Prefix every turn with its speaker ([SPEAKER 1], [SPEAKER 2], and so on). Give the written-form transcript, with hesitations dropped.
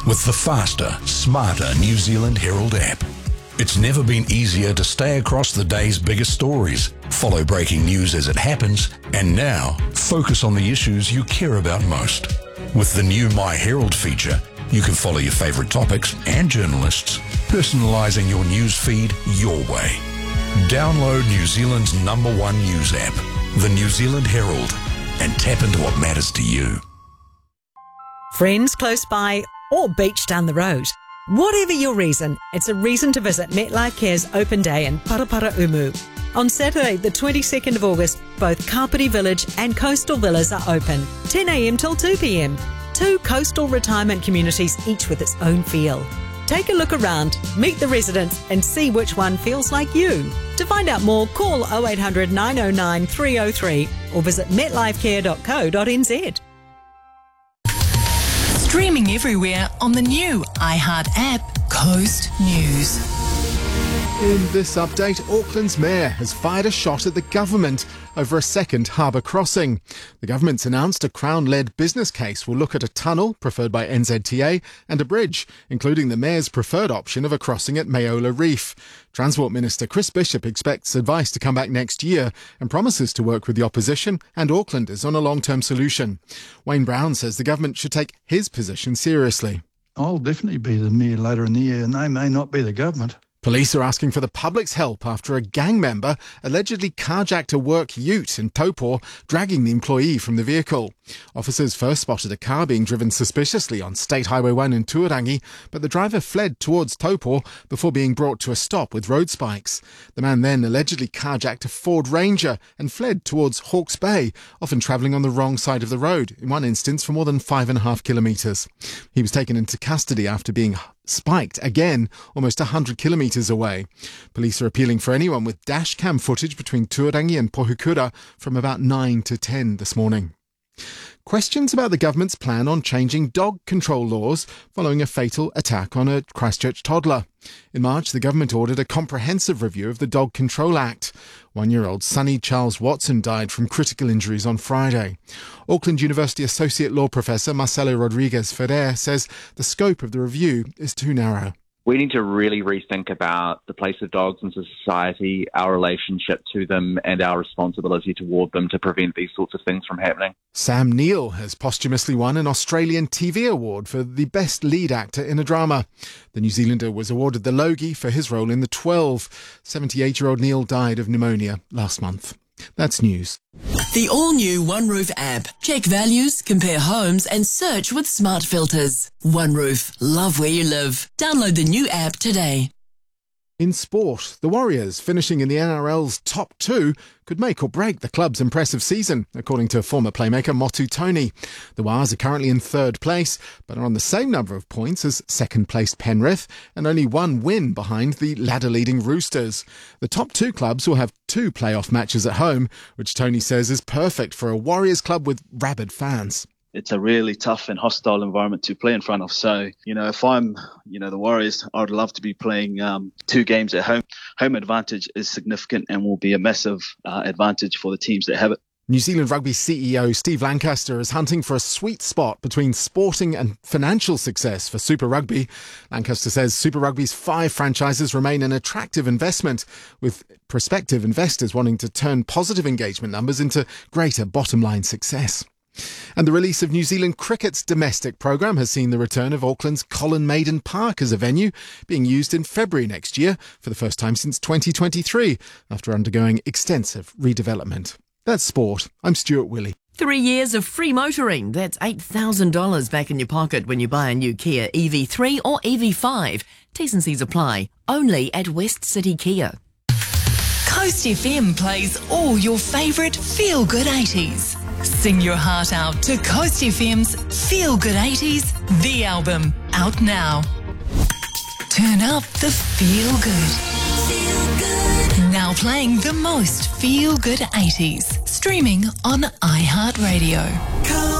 [SPEAKER 1] with the faster, smarter New Zealand Herald app. It's never been easier to stay across the day's biggest stories, follow breaking news as it happens, and now focus on the issues you care about most. With the new My Herald feature, you can follow your favourite topics and journalists, personalising your news feed your way. Download New Zealand's #1 news app, the New Zealand Herald, and tap into what matters to you.
[SPEAKER 2] Friends close by or beach down the road. Whatever your reason, it's a reason to visit MetLife Care's open day in Paraparaumu. On Saturday, the 22nd of August, both Kapiti Village and Coastal Villas are open, 10 a.m. till 2 p.m. Two coastal retirement communities, each with its own feel. Take a look around, meet the residents and see which one feels like you. To find out more, call 0800 909 303 or visit metlifecare.co.nz.
[SPEAKER 3] Streaming everywhere on the new iHeart app, Coast News.
[SPEAKER 4] In this update, Auckland's mayor has fired a shot at the government over a second harbour crossing. The government's announced a Crown-led business case will look at a tunnel, preferred by NZTA, and a bridge, including the mayor's preferred option of a crossing at Mayola Reef. Transport Minister Chris Bishop expects advice to come back next year and promises to work with the opposition and Aucklanders on a long-term solution. Wayne Brown says the government should take his position seriously.
[SPEAKER 5] I'll definitely be the mayor later in the year, and they may not be the government.
[SPEAKER 4] Police are asking for the public's help after a gang member allegedly carjacked a work ute in Taupo, dragging the employee from the vehicle. Officers first spotted a car being driven suspiciously on State Highway 1 in Tuarangi, but the driver fled towards Taupo before being brought to a stop with road spikes. The man then allegedly carjacked a Ford Ranger and fled towards Hawke's Bay, often travelling on the wrong side of the road, in one instance for more than 5.5 kilometres. He was taken into custody after being spiked again almost 100 kilometres away. Police are appealing for anyone with dash cam footage between Tuarangi and Pohukura from about 9 to 10 this morning. Questions about the government's plan on changing dog control laws following a fatal attack on a Christchurch toddler. In March, the government ordered a comprehensive review of the Dog Control Act. 1-year-old Sonny Charles Watson died from critical injuries on Friday. Auckland University Associate Law Professor Marcelo Rodriguez Ferrer says the scope of the review is too narrow.
[SPEAKER 6] We need to really rethink about the place of dogs in society, our relationship to them and our responsibility toward them to prevent these sorts of things from happening.
[SPEAKER 4] Sam Neill has posthumously won an Australian TV award for the best lead actor in a drama. The New Zealander was awarded the Logie for his role in The 12. 78-year-old Neill died of pneumonia last month. That's news.
[SPEAKER 3] The all-new OneRoof app. Check values, compare homes and search with smart filters. OneRoof. Love where you live. Download the new app today.
[SPEAKER 4] In sport, the Warriors, finishing in the NRL's top 2, could make or break the club's impressive season, according to former playmaker Motu Tony. The Wars are currently in 3rd place, but are on the same number of points as second-placed Penrith, and only one win behind the ladder-leading Roosters. The top 2 clubs will have 2 playoff matches at home, which Tony says is perfect for a Warriors club with rabid fans.
[SPEAKER 7] It's a really tough and hostile environment to play in front of. So, if I'm, the Warriors, I'd love to be playing 2 games at home. Home advantage is significant and will be a massive advantage for the teams that have it.
[SPEAKER 4] New Zealand Rugby CEO Steve Lancaster is hunting for a sweet spot between sporting and financial success for Super Rugby. Lancaster says Super Rugby's 5 franchises remain an attractive investment, with prospective investors wanting to turn positive engagement numbers into greater bottom-line success. And the release of New Zealand Cricket's domestic programme has seen the return of Auckland's Colin Maiden Park as a venue, being used in February next year for the first time since 2023, after undergoing extensive redevelopment. That's sport. I'm Stuart Willey.
[SPEAKER 3] 3 years of free motoring. That's $8,000 back in your pocket when you buy a new Kia EV3 or EV5. T's and C's apply. Only at West City Kia. Coast FM plays all your favourite feel-good 80s. Sing your heart out to Coast FM's Feel Good 80s, the album, out now. Turn up the feel good. Feel good. Now playing the most feel good 80s. Streaming on iHeartRadio.